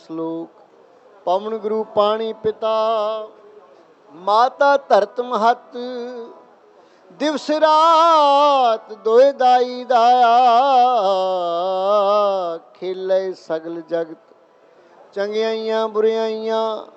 ਸਲੋਕ। ਪਵਨ ਗੁਰੂ ਪਾਣੀ ਪਿਤਾ, ਮਾਤਾ ਧਰਤ ਮਹਤ, ਦਿਵਸ ਰਾਤ ਦੋਇ ਦਾਈ ਦਾਇਆ, ਖੇਲੇ ਸਗਲ ਜਗਤ, ਚੰਗਿਆਈਆਂ ਬੁਰਿਆਈਆਂ